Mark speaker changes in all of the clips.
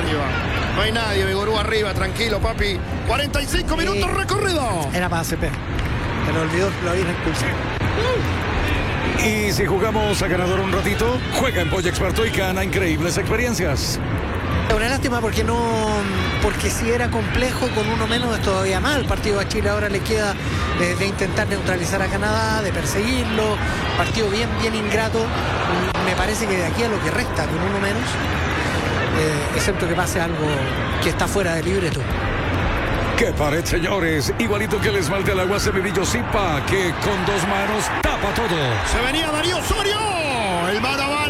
Speaker 1: arriba. No hay nadie, Vigorú arriba, tranquilo, papi. 45 minutos recorrido.
Speaker 2: Era para CP, pero olvidó, lo habían expulsado.
Speaker 3: Y si jugamos a ganador un ratito, juega en Polla Experto y gana increíbles experiencias.
Speaker 2: Una lástima porque si era complejo con uno menos es todavía más. El partido a Chile ahora le queda de intentar neutralizar a Canadá, de perseguirlo. Partido bien ingrato. Me parece que de aquí a lo que resta con uno menos, excepto que pase algo que está fuera de libreto.
Speaker 3: ¡Qué pared, señores! Igualito que el esmalte al agua Cepedillo Zipa, que con dos manos tapa todo.
Speaker 1: Se venía Darío Osorio. El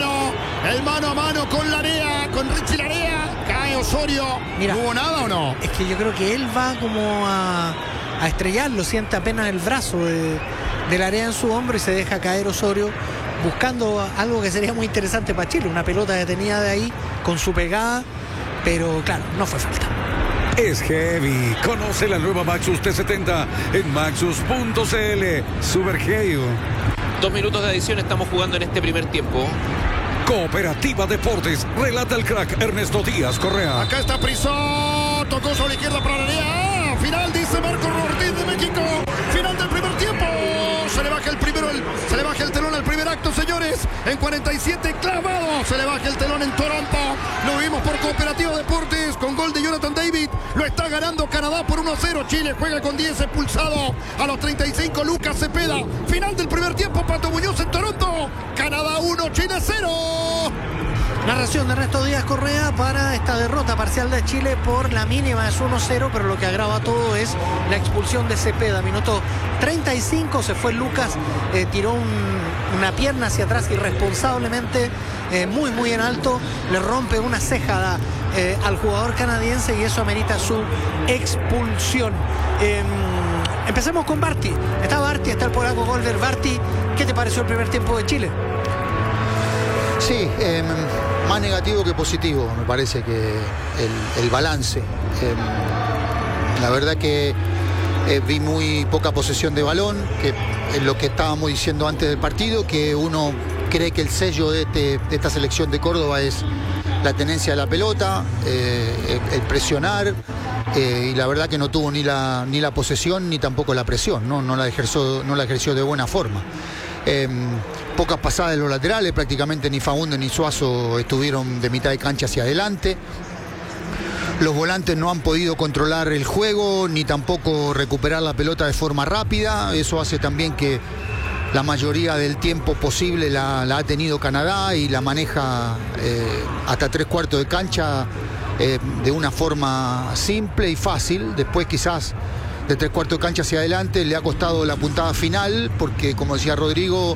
Speaker 1: mano a mano con Larea, con Richie Larea. Cae Osorio.
Speaker 2: Mira,
Speaker 1: ¿no hubo nada o no?
Speaker 2: Es que yo creo que él va como a estrellarlo. Siente apenas el brazo de Larea en su hombro y se deja caer Osorio, buscando algo que sería muy interesante para Chile. Una pelota detenida de ahí con su pegada, pero claro, no fue falta.
Speaker 3: Es heavy. Conoce la nueva Maxus T70 en maxus.cl. Super heavy.
Speaker 4: 2 minutos de adición estamos jugando en este primer tiempo.
Speaker 3: Cooperativa Deportes, relata el crack Ernesto Díaz Correa.
Speaker 1: Acá está Prisó, tocó sobre la izquierda para Larea. Final, dice Marco Ortiz de México. Final del primer tiempo. Se le baja el telón al primer acto, señores. En 47 clavado. Se le baja el telón en Toronto. Lo vimos por Cooperativa Deportes con gol de Jonathan David. Lo está ganando Canadá por 1-0. Chile juega con 10 expulsado. A los 35 Lucas Cepeda. Final del primer tiempo, Pato Muñoz en Toronto. Canadá 1, Chile 0.
Speaker 2: Narración de Ernesto Díaz Correa para esta derrota parcial de Chile por la mínima es 1-0, pero lo que agrava todo es la expulsión de Cepeda. Minuto 35, se fue Lucas, tiró una pierna hacia atrás irresponsablemente, muy en alto, le rompe una ceja al jugador canadiense y eso amerita su expulsión. Empecemos con Barty. Está Barty, está el polaco Golder. Barty, ¿qué te pareció el primer tiempo de Chile?
Speaker 5: Sí, más negativo que positivo, me parece que el balance. La verdad que vi muy poca posesión de balón, que es lo que estábamos diciendo antes del partido, que uno cree que el sello de esta selección de Córdoba es la tenencia de la pelota, el presionar, y la verdad que no tuvo ni la posesión ni tampoco la presión, no la ejerció de buena forma. Pocas pasadas de los laterales, prácticamente ni Faúndez ni Suazo estuvieron de mitad de cancha hacia adelante. Los volantes no han podido controlar el juego ni tampoco recuperar la pelota de forma rápida. Eso hace también que la mayoría del tiempo posible la ha tenido Canadá y la maneja hasta 3/4 de cancha de una forma simple y fácil. Después quizás de 3/4 de cancha hacia adelante le ha costado la puntada final, porque como decía Rodrigo,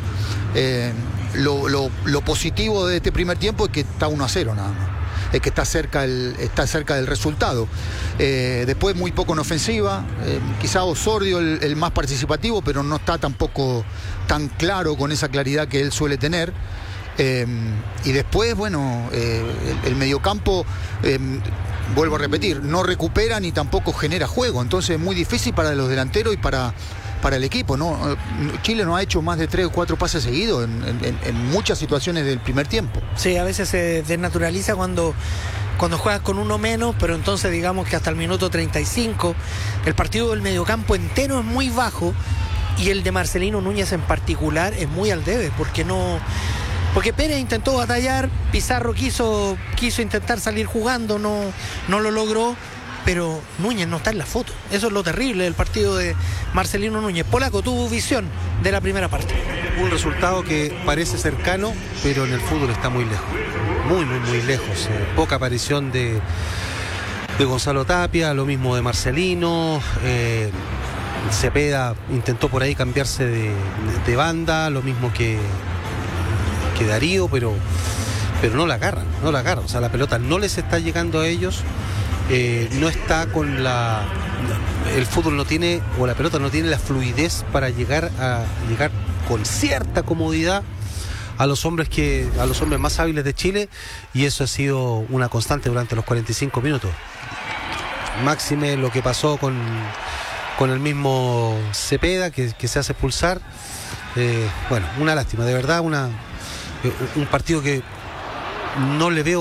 Speaker 5: lo positivo de este primer tiempo es que está 1-0 nada más, es que está cerca del resultado. Después muy poco en ofensiva, quizá Osorio el más participativo, pero no está tampoco tan claro con esa claridad que él suele tener. Y después, bueno, el mediocampo, vuelvo a repetir, no recupera ni tampoco genera juego, entonces es muy difícil para los delanteros y para el equipo, ¿no? Chile no ha hecho más de 3 o 4 pases seguidos en muchas situaciones del primer tiempo.
Speaker 2: Sí, a veces se desnaturaliza cuando juegas con uno menos, pero entonces digamos que hasta el minuto 35 el partido del mediocampo entero es muy bajo y el de Marcelino Núñez en particular es muy al debe, porque Pérez intentó batallar, Pizarro quiso intentar salir jugando, no lo logró, pero Núñez no está en la foto. Eso es lo terrible del partido de Marcelino Núñez. Polaco, tu visión de la primera parte.
Speaker 6: Un resultado que parece cercano, pero en el fútbol está muy lejos. Muy lejos. Poca aparición de Gonzalo Tapia, lo mismo de Marcelino. Cepeda intentó por ahí cambiarse de banda, lo mismo que Darío, pero no la agarran. O sea, la pelota no les está llegando a ellos. No está con el fútbol no tiene, o la pelota no tiene la fluidez para llegar con cierta comodidad a los hombres más hábiles de Chile, y eso ha sido una constante durante los 45 minutos. Máxime lo que pasó con el mismo Cepeda, que se hace expulsar. Bueno, una lástima, de verdad, un partido que no le veo